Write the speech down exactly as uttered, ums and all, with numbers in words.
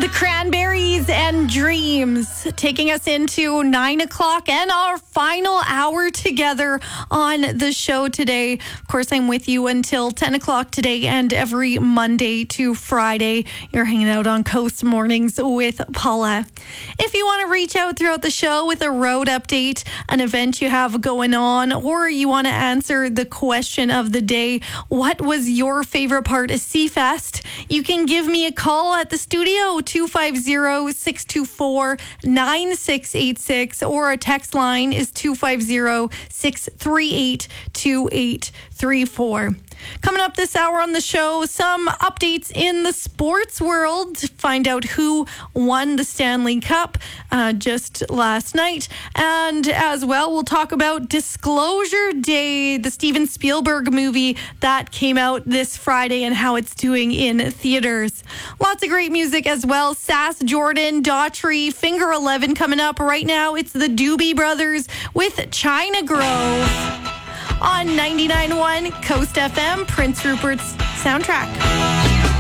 The Cranberries and Dreams, taking us into nine o'clock and our final hour together on the show today. Of course, I'm with you until ten o'clock today and every Monday to Friday. You're hanging out on Coast Mornings with Paula. If you want to reach out throughout the show with a road update, an event you have going on, or you want to answer the question of the day, what was your favorite part of Seafest? You can give me a call at the studio, two five zero, six two four, nine six eight six, or our text line is two five zero, six three eight, two eight three four. Coming up this hour on the show, some updates in the sports world to find out who won the Stanley Cup uh, just last night. And as well, we'll talk about Disclosure Day, the Steven Spielberg movie that came out this Friday and how it's doing in theaters. Lots of great music as well. Sass, Jordan, Daughtry, Finger eleven coming up right now. It's the Doobie Brothers with China Grove on ninety-nine point one Coast F M, Prince Rupert's Soundtrack.